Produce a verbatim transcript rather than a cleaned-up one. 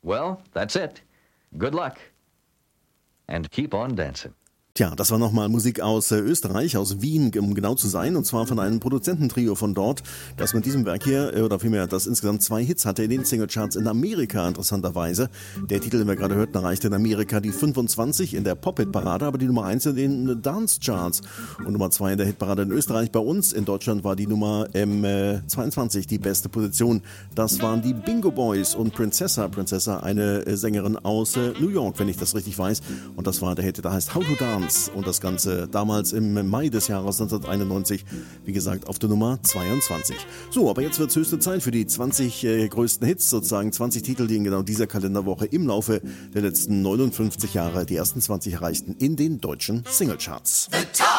Well, that's it. Good luck. And keep on dancing. Tja, das war nochmal Musik aus äh, Österreich, aus Wien, um genau zu sein, und zwar von einem Produzententrio von dort, das mit diesem Werk hier, äh, oder vielmehr, das insgesamt zwei Hits hatte in den Singlecharts in Amerika, interessanterweise. Der Titel, den wir gerade hörten, erreichte in Amerika die fünfundzwanzig in der Pop-Hit-Parade, aber die Nummer eins in den Dance-Charts und Nummer zwei in der Hitparade in Österreich. Bei uns in Deutschland war die Nummer ähm, äh, zweiundzwanzig die beste Position. Das waren die Bingo Boys und Princessa. Princessa, eine äh, Sängerin aus äh, New York, wenn ich das richtig weiß. Und das war der Hit, der heißt How to Dance. Und das Ganze damals im Mai des Jahres neunzehnhunderteinundneunzig, wie gesagt, auf der Nummer zweiundzwanzig. So, aber jetzt wird es höchste Zeit für die zwanzig äh, größten Hits, sozusagen zwanzig Titel, die in genau dieser Kalenderwoche im Laufe der letzten neunundfünfzig Jahre die ersten zwanzig erreichten in den deutschen Singlecharts.